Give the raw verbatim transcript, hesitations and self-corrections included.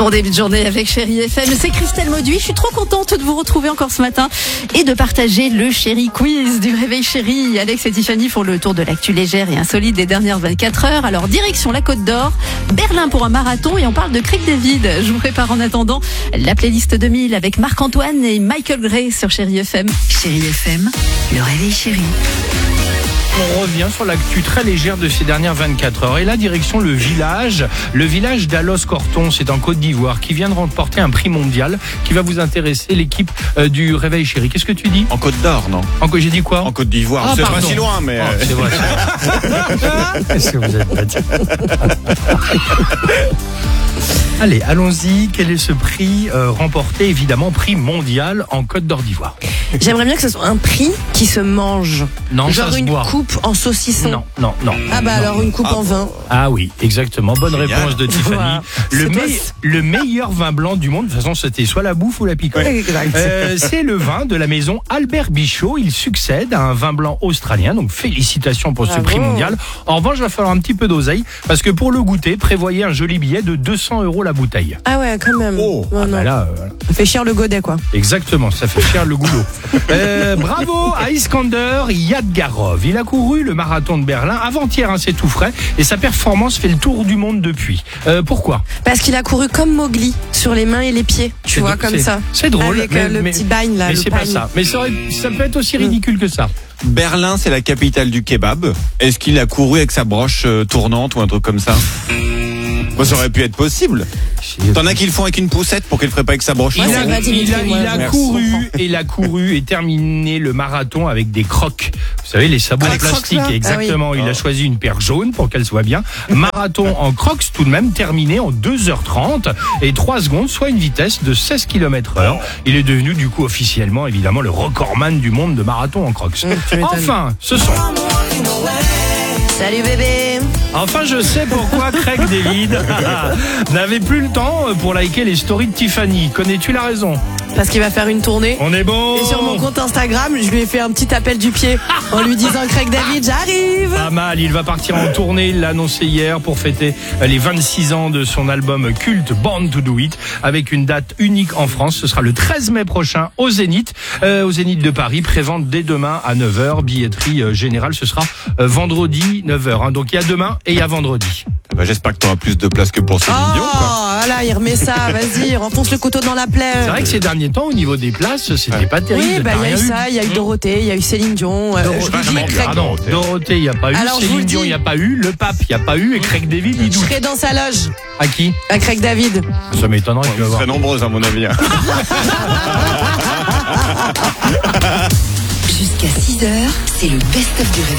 Bon début de journée avec Chérie F M, c'est Christelle Mauduit. Je suis trop contente de vous retrouver encore ce matin et de partager le Chérie Quiz du Réveil Chérie. Alex et Tiffany font le tour de l'actu légère et insolite des dernières vingt-quatre heures. Alors direction la Côte d'Or, Berlin pour un marathon et on parle de Craig David. Je vous prépare en attendant la playlist deux mille avec Marc-Antoine et Michael Gray sur Chérie F M. Chérie F M, le Réveil Chérie. On revient sur l'actu très légère de ces dernières vingt-quatre heures. Et là, direction le village. Le village d'Alos-Corton, c'est en Côte d'Ivoire, qui vient de remporter un prix mondial qui va vous intéresser, l'équipe euh, du Réveil Chérie. Qu'est-ce que tu dis ? En Côte d'Or, non ? En Côte, j'ai dit quoi ? En Côte d'Ivoire. Ah, c'est pardon. pas si loin, mais... Oh, c'est vrai. Est-ce que vous êtes pas dit ? Allez, allons-y. Quel est ce prix euh, remporté, évidemment, prix mondial en Côte d'Or d'Ivoire ? J'aimerais bien que ce soit un prix qui se mange. Non, Genre ça se une boit. coupe en saucisson. Non, non, non. Ah bah non. alors une coupe Ah en bon. vin. Ah oui, exactement. Bonne Génial. réponse de Tiffany. Voilà. Le, C'est me- toi. le meilleur vin blanc du monde, de toute façon, c'était soit la bouffe ou la picote. Exact. Euh, c'est le vin de la maison Albert Bichot. Il succède à un vin blanc australien. Donc félicitations pour ce Bravo. prix mondial. En revanche, il va falloir un petit peu d'oseille parce que pour le goûter, prévoyez un joli billet de deux cents euros la bouteille. Ah ouais, quand même. Oh. Non, Ah non. bah là, euh, voilà. Ça fait cher le godet, quoi. Exactement, ça fait cher le goulot. Euh, bravo à Iskander Yadgarov. Il a couru le marathon de Berlin avant-hier, hein, c'est tout frais, et sa performance fait le tour du monde depuis. Euh, pourquoi ? Parce qu'il a couru comme Mowgli, sur les mains et les pieds. Tu C'est vois, dr- comme c'est- ça. C'est drôle. Avec mais, euh, le mais- petit bagne, là. mais le c'est pas pagne. ça. Mais ça, aurait- ça peut être aussi ridicule que ça. Berlin, c'est la capitale du kebab. Est-ce qu'il a couru avec sa broche euh, tournante ou un truc comme ça ? Moi, ça aurait pu être possible. T'en as qui le font avec une poussette pour qu'il le ferait pas avec sa broche Il Ouais, a, c'est vrai, il Dimitri, a- moi, il a je Merci. couru et il a couru et terminé le marathon avec des crocs. Vous savez, les sabots Ah, en les crocs, plastique. là ? Exactement. Ah oui. Il a Oh. choisi une paire jaune pour qu'elle soit bien. Marathon en crocs tout de même terminé en deux heures trente et trois secondes, soit une vitesse de seize kilomètres heure. Il est devenu du coup officiellement évidemment le recordman du monde de marathon en crocs. tu m'étonnes. Enfin, ce sont... Salut bébé. Enfin, je sais pourquoi Craig David n'avait plus le temps pour liker les stories de Tiffany. Connais-tu la raison ? Parce qu'il va faire une tournée. On est bon. Et sur mon compte Instagram, je lui ai fait un petit appel du pied en lui disant Craig David, j'arrive. Pas mal, il va partir en tournée, il l'a annoncé hier pour fêter les vingt-six ans de son album culte Born to Do It avec une date unique en France. Ce sera le treize mai prochain au Zénith, euh, au Zénith de Paris. Prévente dès demain à neuf heures, billetterie euh, générale, ce sera euh, vendredi neuf heures. Hein. Donc il y a demain et il y a vendredi. Bah, j'espère que t'auras plus de place que pour Céline Dion, Oh, quoi. voilà, il remet ça, vas-y, renfonce le couteau dans la plaie. C'est vrai que ces derniers temps, au niveau des places, c'était pas terrible. Oui, bah T'as il y a rien eu eu. ça, il y a eu Dorothée, il y a eu Céline Dion. euh, Dorothée, je vous dis, vraiment, Craig, Pardon, Dorothée, il n'y a pas eu. Alors, je vous Céline le Dion, il dis. n'y a pas eu. Le pape, il n'y a pas eu. Et Craig David, il je doute. serai dans sa loge, À qui ? à Craig David. Ça m'étonnerait, tu vas Vous voir. serez nombreuses, à mon avis. hein. Jusqu'à six heures, c'est le best-of du Réveil